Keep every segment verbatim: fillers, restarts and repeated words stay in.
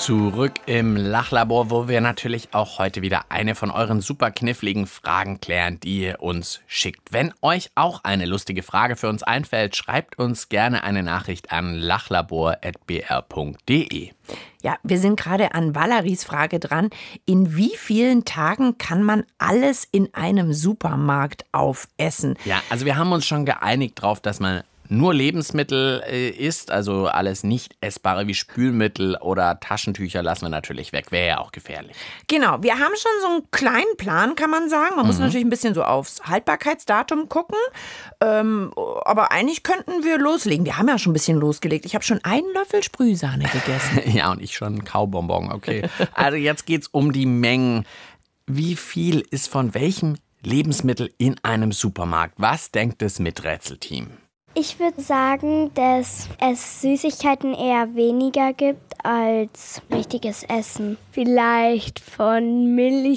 Zurück im Lachlabor, wo wir natürlich auch heute wieder eine von euren super kniffligen Fragen klären, die ihr uns schickt. Wenn euch auch eine lustige Frage für uns einfällt, schreibt uns gerne eine Nachricht an lachlabor punkt b r punkt d e. Ja, wir sind gerade an Valeries Frage dran. In wie vielen Tagen kann man alles in einem Supermarkt aufessen? Ja, also wir haben uns schon geeinigt drauf, dass man nur Lebensmittel äh, isst, also alles nicht essbare wie Spülmittel oder Taschentücher lassen wir natürlich weg, wäre ja auch gefährlich. Genau, wir haben schon so einen kleinen Plan, kann man sagen. Man mhm. muss natürlich ein bisschen so aufs Haltbarkeitsdatum gucken, ähm, aber eigentlich könnten wir loslegen. Wir haben ja schon ein bisschen losgelegt. Ich habe schon einen Löffel Sprühsahne gegessen. Ja, und ich schon einen Kaubonbon, okay. Also jetzt geht's um die Mengen. Wie viel ist von welchem Lebensmittel in einem Supermarkt? Was denkt das Miträtselteam? Ich würde sagen, dass es Süßigkeiten eher weniger gibt als richtiges Essen. Vielleicht von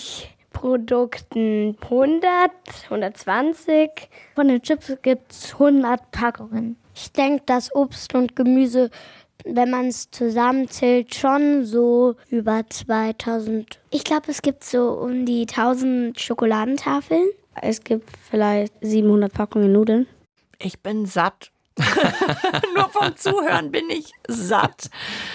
Milchprodukten hundert, hundertzwanzig. Von den Chips gibt es hundert Packungen. Ich denke, dass Obst und Gemüse, wenn man es zusammenzählt, schon so über zweitausend. Ich glaube, es gibt so um die tausend Schokoladentafeln. Es gibt vielleicht siebenhundert Packungen Nudeln. Ich bin satt. Nur vom Zuhören bin ich satt.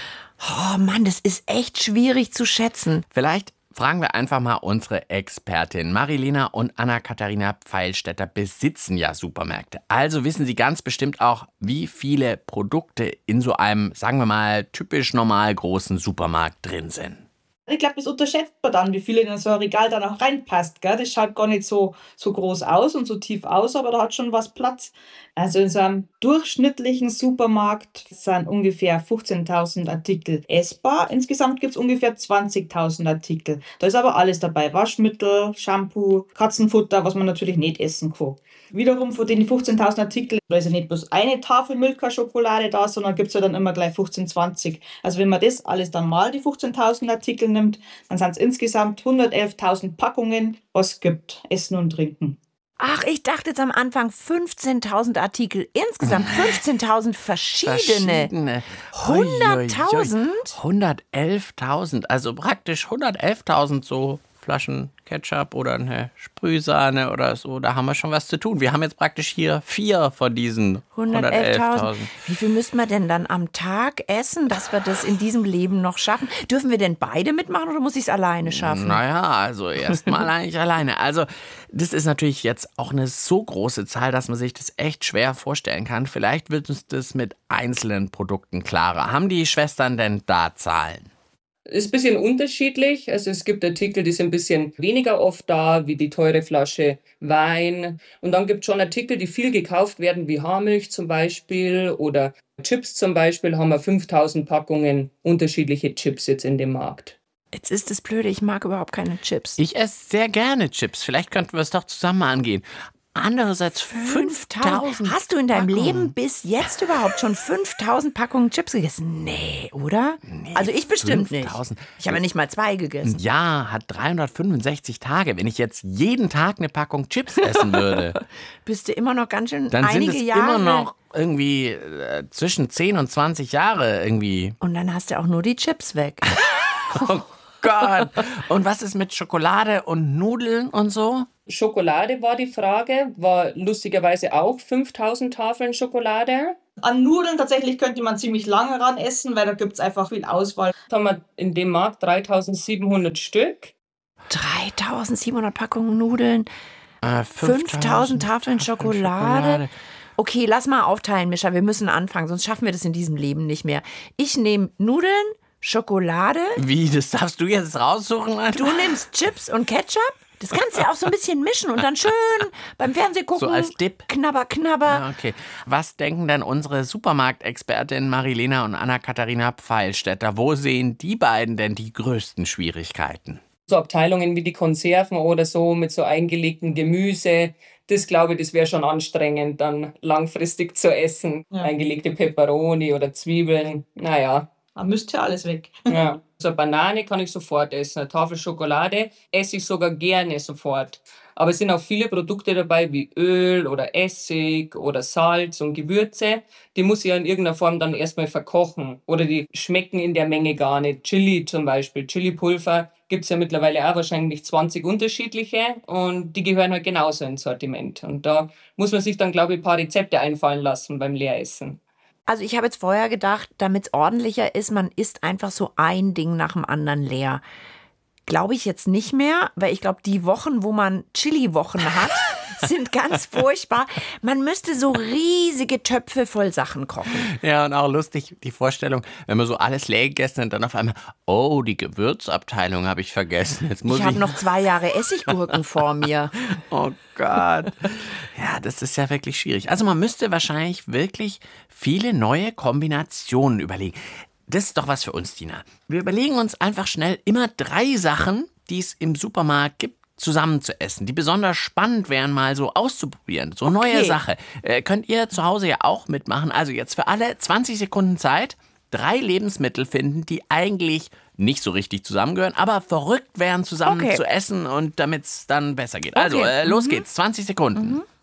Oh Mann, das ist echt schwierig zu schätzen. Vielleicht fragen wir einfach mal unsere Expertin. Marilena und Anna-Katharina Pfeilstädter besitzen ja Supermärkte. Also wissen sie ganz bestimmt auch, wie viele Produkte in so einem, sagen wir mal, typisch normal großen Supermarkt drin sind. Ich glaube, das unterschätzt man dann, wie viel in so ein Regal dann auch reinpasst. Gell? Das schaut gar nicht so, so groß aus und so tief aus, aber da hat schon was Platz. Also in so einem durchschnittlichen Supermarkt sind ungefähr fünfzehntausend Artikel essbar. Insgesamt gibt es ungefähr zwanzigtausend Artikel. Da ist aber alles dabei. Waschmittel, Shampoo, Katzenfutter, was man natürlich nicht essen kann. Wiederum von den fünfzehntausend Artikeln, da ist ja nicht bloß eine Tafel Milka-Schokolade da, sondern gibt es ja dann immer gleich fünfzehn, zwanzig. Also wenn man das alles dann mal, die fünfzehntausend Artikel nimmt, dann sind es insgesamt hundertelftausend Packungen, was es gibt, Essen und Trinken. Ach, ich dachte jetzt am Anfang fünfzehntausend Artikel. Insgesamt fünfzehntausend verschiedene. Verschiedene. hunderttausend? hundertelftausend, also praktisch hundertelftausend so Flaschen Ketchup oder eine Sprühsahne oder so. Da haben wir schon was zu tun. Wir haben jetzt praktisch hier vier von diesen hundertelftausend. Wie viel müssten wir denn dann am Tag essen, dass wir das in diesem Leben noch schaffen? Dürfen wir denn beide mitmachen oder muss ich es alleine schaffen? Naja, also erstmal eigentlich alleine. Also das ist natürlich jetzt auch eine so große Zahl, dass man sich das echt schwer vorstellen kann. Vielleicht wird uns das mit einzelnen Produkten klarer. Haben die Schwestern denn da Zahlen? Ist ein bisschen unterschiedlich. Also es gibt Artikel, die sind ein bisschen weniger oft da, wie die teure Flasche Wein. Und dann gibt es schon Artikel, die viel gekauft werden, wie Haarmilch zum Beispiel oder Chips zum Beispiel. Haben wir fünftausend Packungen unterschiedliche Chips jetzt in dem Markt. Jetzt ist das Blöde, ich mag überhaupt keine Chips. Ich esse sehr gerne Chips. Vielleicht könnten wir es doch zusammen angehen. Andererseits fünftausend. Hast du in deinem Packungen. Leben bis jetzt überhaupt schon fünftausend Packungen Chips gegessen? Nee, oder? Nee, also ich bestimmt fünftausend. nicht. Ich habe ja nicht mal zwei gegessen. Ein Jahr hat dreihundertfünfundsechzig Tage. Wenn ich jetzt jeden Tag eine Packung Chips essen würde, bist du immer noch ganz schön dann einige sind es Jahre. immer noch irgendwie äh, zwischen zehn und zwanzig Jahre irgendwie. Und dann hast du auch nur die Chips weg. Oh Gott. Und was ist mit Schokolade und Nudeln und so? Schokolade war die Frage, war lustigerweise auch fünftausend Tafeln Schokolade. An Nudeln tatsächlich könnte man ziemlich lange ran essen, weil da gibt es einfach viel Auswahl. Da haben wir in dem Markt dreitausendsiebenhundert Stück. dreitausendsiebenhundert Packungen Nudeln, Äh, fünftausend Tafeln Schokolade. Schokolade. Okay, lass mal aufteilen, Mischa. Wir müssen anfangen, sonst schaffen wir das in diesem Leben nicht mehr. Ich nehme Nudeln, Schokolade. Wie, das darfst du jetzt raussuchen? Du nimmst Chips und Ketchup. Das kannst du ja auch so ein bisschen mischen und dann schön beim Fernsehen gucken. So als Dip. Knabber, knabber. Ja, okay. Was denken denn unsere Supermarktexpertinnen Marilena und Anna-Katharina Pfeilstädter? Wo sehen die beiden denn die größten Schwierigkeiten? So Abteilungen wie die Konserven oder so mit so eingelegtem Gemüse. Das glaube ich, das wäre schon anstrengend, dann langfristig zu essen. Ja. Eingelegte Peperoni oder Zwiebeln. Naja. Da müsste ja alles weg. Ja. So eine Banane kann ich sofort essen, eine Tafel Schokolade esse ich sogar gerne sofort. Aber es sind auch viele Produkte dabei wie Öl oder Essig oder Salz und Gewürze. Die muss ich ja in irgendeiner Form dann erstmal verkochen oder die schmecken in der Menge gar nicht. Chili zum Beispiel, Chilipulver gibt es ja mittlerweile auch wahrscheinlich zwanzig unterschiedliche und die gehören halt genauso ins Sortiment. Und da muss man sich dann, glaube ich, ein paar Rezepte einfallen lassen beim Leeressen. Also ich habe jetzt vorher gedacht, damit es ordentlicher ist, man isst einfach so ein Ding nach dem anderen leer. Glaube ich jetzt nicht mehr, weil ich glaube, die Wochen, wo man Chili-Wochen hat, sind ganz furchtbar. Man müsste so riesige Töpfe voll Sachen kochen. Ja, und auch lustig die Vorstellung, wenn man so alles leer gegessen hat, dann auf einmal, oh, die Gewürzabteilung habe ich vergessen. Jetzt muss ich ich habe noch zwei Jahre Essiggurken vor mir. Oh Gott. Ja, das ist ja wirklich schwierig. Also man müsste wahrscheinlich wirklich viele neue Kombinationen überlegen. Das ist doch was für uns, Tina. Wir überlegen uns einfach schnell immer drei Sachen, die es im Supermarkt gibt, zusammen zu essen, die besonders spannend wären, mal so auszuprobieren. So eine Okay. neue Sache. Äh, könnt ihr zu Hause ja auch mitmachen. Also jetzt für alle zwanzig Sekunden Zeit, drei Lebensmittel finden, die eigentlich nicht so richtig zusammengehören, aber verrückt wären, zusammen Okay. zu essen und damit es dann besser geht. Also Okay. äh, los geht's, zwanzig Sekunden.